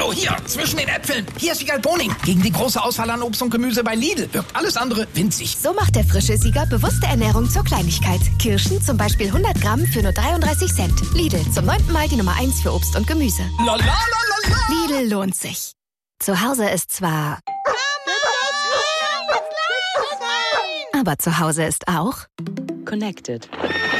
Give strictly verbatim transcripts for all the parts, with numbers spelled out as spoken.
Hallo, hier, zwischen den Äpfeln. Hier ist Siegal Boning. Gegen die große Auswahl an Obst und Gemüse bei Lidl wirkt alles andere winzig. So macht der frische Sieger bewusste Ernährung zur Kleinigkeit. Kirschen zum Beispiel hundert Gramm für nur dreiunddreißig Cent. Lidl, zum neunten Mal die Nummer eins für Obst und Gemüse. La, la, la, la, la. Lidl lohnt sich. Zu Hause ist zwar... Aber zu Hause ist auch... Connected.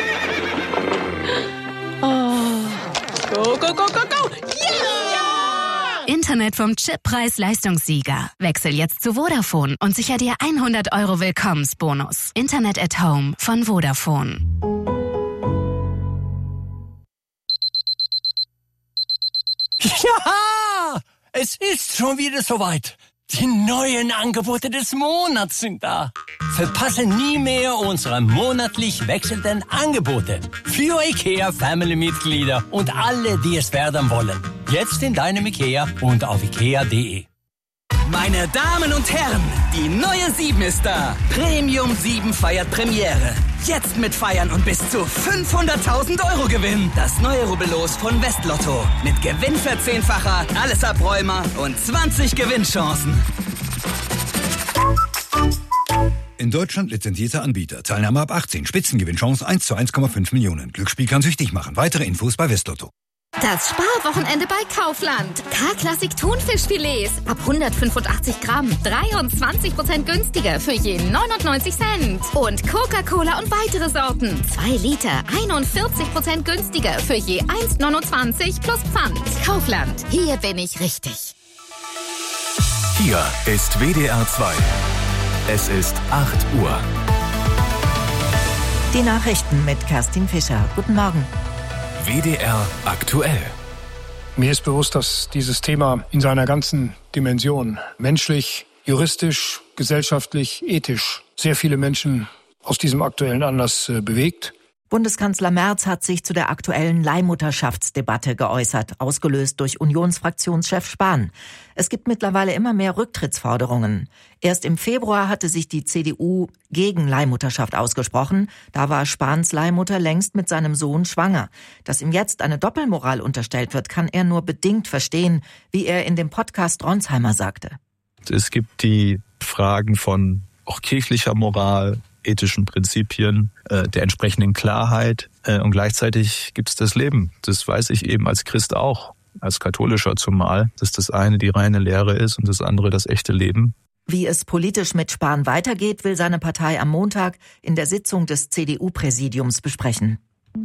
Oh. Go, go, go, go, go! Yeah! Internet vom Chippreis-Leistungssieger. Wechsel jetzt zu Vodafone und sicher dir hundert Euro Willkommensbonus. Internet at Home von Vodafone. Ja! Es ist schon wieder soweit. Die neuen Angebote des Monats sind da. Verpasse nie mehr unsere monatlich wechselnden Angebote. Für IKEA-Family-Mitglieder und alle, die es werden wollen. Jetzt in deinem IKEA und auf ikea punkt de. Meine Damen und Herren, die neue sieben ist da. Premium sieben feiert Premiere. Jetzt mit Feiern und bis zu fünfhunderttausend Euro Gewinn. Das neue Rubbellos von Westlotto. Mit Gewinnverzehnfacher, alles Abräumer und zwanzig Gewinnchancen. In Deutschland lizenzierter Anbieter. Teilnahme ab achtzehn. Spitzengewinnchance eins zu eins Komma fünf Millionen. Glücksspiel kann süchtig machen. Weitere Infos bei Westlotto. Das Sparwochenende bei Kaufland. K-Klassik Thunfischfilets ab hundertfünfundachtzig Gramm. dreiundzwanzig Prozent günstiger für je neunundneunzig Cent. Und Coca-Cola und weitere Sorten. zwei Liter, einundvierzig Prozent günstiger für je eins Komma neunundzwanzig plus Pfand. Kaufland, hier bin ich richtig. Hier ist W D R zwei. Es ist acht Uhr. Die Nachrichten mit Kerstin Fischer. Guten Morgen. W D R aktuell. Mir ist bewusst, dass dieses Thema in seiner ganzen Dimension, menschlich, juristisch, gesellschaftlich, ethisch, sehr viele Menschen aus diesem aktuellen Anlass äh, bewegt. Bundeskanzler Merz hat sich zu der aktuellen Leihmutterschaftsdebatte geäußert, ausgelöst durch Unionsfraktionschef Spahn. Es gibt mittlerweile immer mehr Rücktrittsforderungen. Erst im Februar hatte sich die C D U gegen Leihmutterschaft ausgesprochen. Da war Spahns Leihmutter längst mit seinem Sohn schwanger. Dass ihm jetzt eine Doppelmoral unterstellt wird, kann er nur bedingt verstehen, wie er in dem Podcast Ronsheimer sagte. Es gibt die Fragen von auch kirchlicher Moral, ethischen Prinzipien, äh, der entsprechenden Klarheit äh, und gleichzeitig gibt es das Leben. Das weiß ich eben als Christ auch, als Katholischer zumal, dass das eine die reine Lehre ist und das andere das echte Leben. Wie es politisch mit Spahn weitergeht, will seine Partei am Montag in der Sitzung des C D U-Präsidiums besprechen.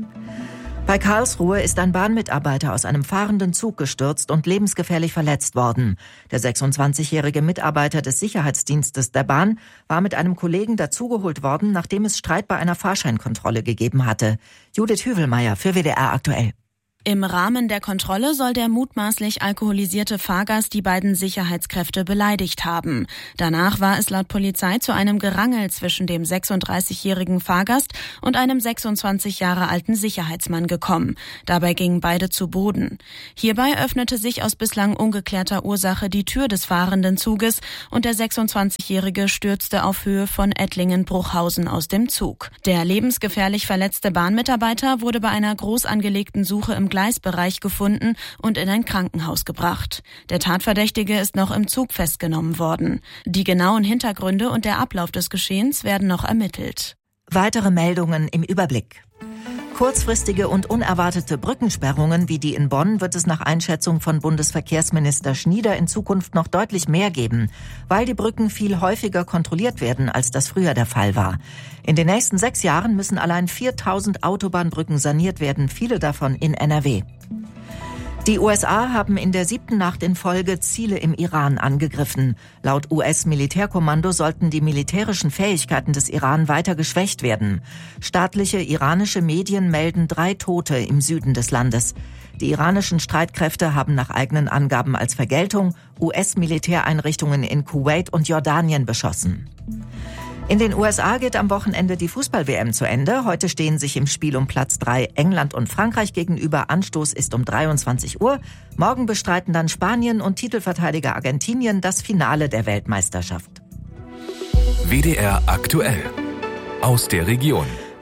Bei Karlsruhe ist ein Bahnmitarbeiter aus einem fahrenden Zug gestürzt und lebensgefährlich verletzt worden. Der sechsundzwanzigjährige Mitarbeiter des Sicherheitsdienstes der Bahn war mit einem Kollegen dazugeholt worden, nachdem es Streit bei einer Fahrscheinkontrolle gegeben hatte. Judith Hüvelmeier für W D R aktuell. Im Rahmen der Kontrolle soll der mutmaßlich alkoholisierte Fahrgast die beiden Sicherheitskräfte beleidigt haben. Danach war es laut Polizei zu einem Gerangel zwischen dem sechsunddreißigjährigen Fahrgast und einem sechsundzwanzig Jahre alten Sicherheitsmann gekommen. Dabei gingen beide zu Boden. Hierbei öffnete sich aus bislang ungeklärter Ursache die Tür des fahrenden Zuges und der sechsundzwanzigjährige stürzte auf Höhe von Ettlingen-Bruchhausen aus dem Zug. Der lebensgefährlich verletzte Bahnmitarbeiter wurde bei einer groß angelegten Suche im Gleisbereich gefunden und in ein Krankenhaus gebracht. Der Tatverdächtige ist noch im Zug festgenommen worden. Die genauen Hintergründe und der Ablauf des Geschehens werden noch ermittelt. Weitere Meldungen im Überblick. Kurzfristige und unerwartete Brückensperrungen wie die in Bonn wird es nach Einschätzung von Bundesverkehrsminister Schnieder in Zukunft noch deutlich mehr geben, weil die Brücken viel häufiger kontrolliert werden, als das früher der Fall war. In den nächsten sechs Jahren müssen allein viertausend Autobahnbrücken saniert werden, viele davon in N R W. Die U S A haben in der siebten Nacht in Folge Ziele im Iran angegriffen. Laut U S-Militärkommando sollten die militärischen Fähigkeiten des Iran weiter geschwächt werden. Staatliche iranische Medien melden drei Tote im Süden des Landes. Die iranischen Streitkräfte haben nach eigenen Angaben als Vergeltung U S-Militäreinrichtungen in Kuwait und Jordanien beschossen. In den U S A geht am Wochenende die Fußball-W M zu Ende. Heute stehen sich im Spiel um Platz drei England und Frankreich gegenüber. Anstoß ist um dreiundzwanzig Uhr. Morgen bestreiten dann Spanien und Titelverteidiger Argentinien das Finale der Weltmeisterschaft. W D R aktuell. Aus der Region.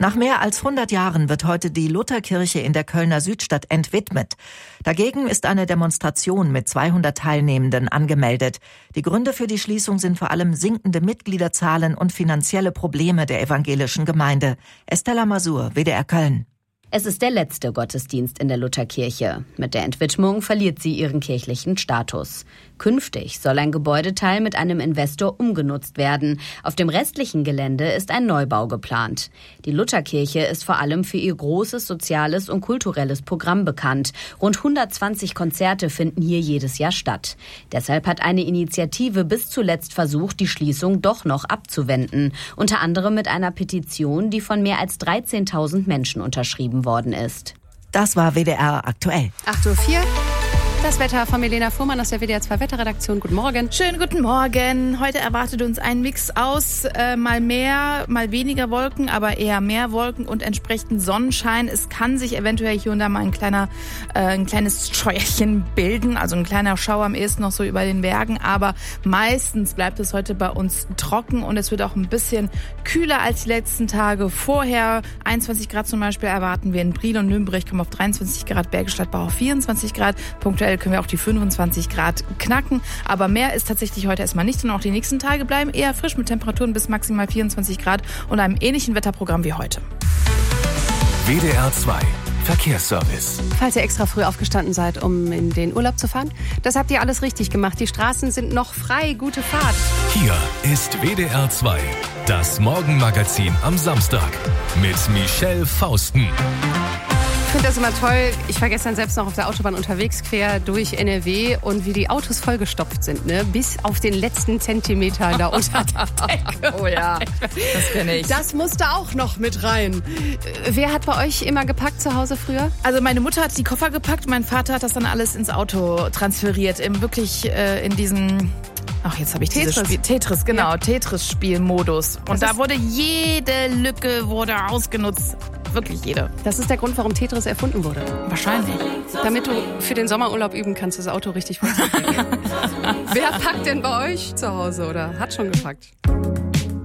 Nach mehr als hundert Jahren wird heute die Lutherkirche in der Kölner Südstadt entwidmet. Dagegen ist eine Demonstration mit zweihundert Teilnehmenden angemeldet. Die Gründe für die Schließung sind vor allem sinkende Mitgliederzahlen und finanzielle Probleme der evangelischen Gemeinde. Estella Masur, W D R Köln. Es ist der letzte Gottesdienst in der Lutherkirche. Mit der Entwidmung verliert sie ihren kirchlichen Status. Künftig soll ein Gebäudeteil mit einem Investor umgenutzt werden. Auf dem restlichen Gelände ist ein Neubau geplant. Die Lutherkirche ist vor allem für ihr großes soziales und kulturelles Programm bekannt. Rund hundertzwanzig Konzerte finden hier jedes Jahr statt. Deshalb hat eine Initiative bis zuletzt versucht, die Schließung doch noch abzuwenden. Unter anderem mit einer Petition, die von mehr als dreizehntausend Menschen unterschrieben worden ist. Das war W D R aktuell. acht Uhr vier. Das Wetter von Milena Fuhrmann aus der W D R zwei Wetterredaktion. Guten Morgen. Schönen guten Morgen. Heute erwartet uns ein Mix aus äh, mal mehr, mal weniger Wolken, aber eher mehr Wolken und entsprechend Sonnenschein. Es kann sich eventuell hier und da mal ein kleiner, äh, ein kleines Scheuerchen bilden, also ein kleiner Schauer am ehesten noch so über den Bergen. Aber meistens bleibt es heute bei uns trocken und es wird auch ein bisschen kühler als die letzten Tage vorher. einundzwanzig Grad zum Beispiel erwarten wir in Briel und Nürnberg, kommen auf dreiundzwanzig Grad, Bergisch Gladbach auf vierundzwanzig Grad. Punktuell können wir auch die fünfundzwanzig Grad knacken. Aber mehr ist tatsächlich heute erstmal nicht. Und auch die nächsten Tage bleiben eher frisch mit Temperaturen bis maximal vierundzwanzig Grad und einem ähnlichen Wetterprogramm wie heute. W D R zwei Verkehrsservice. Falls ihr extra früh aufgestanden seid, um in den Urlaub zu fahren, das habt ihr alles richtig gemacht. Die Straßen sind noch frei. Gute Fahrt. Hier ist W D R zwei, das Morgenmagazin am Samstag mit Michelle Fausten. Ich finde das immer toll. Ich war gestern selbst noch auf der Autobahn unterwegs, quer durch N R W und wie die Autos vollgestopft sind, ne? Bis auf den letzten Zentimeter da unter der Decke. Oh ja, das kenne ich. Das musste auch noch mit rein. Wer hat bei euch immer gepackt zu Hause früher? Also meine Mutter hat die Koffer gepackt, mein Vater hat das dann alles ins Auto transferiert. Im wirklich äh, in diesen... Ach, jetzt habe ich Tetris. dieses Spiel. Tetris, genau. Ja. Tetris-Spielmodus. Und das da wurde jede Lücke wurde ausgenutzt. Wirklich jede. Das ist der Grund, warum Tetris erfunden wurde. Wahrscheinlich. Damit du für den Sommerurlaub üben kannst, das Auto richtig funktioniert. Wer packt denn bei euch zu Hause oder hat schon gepackt?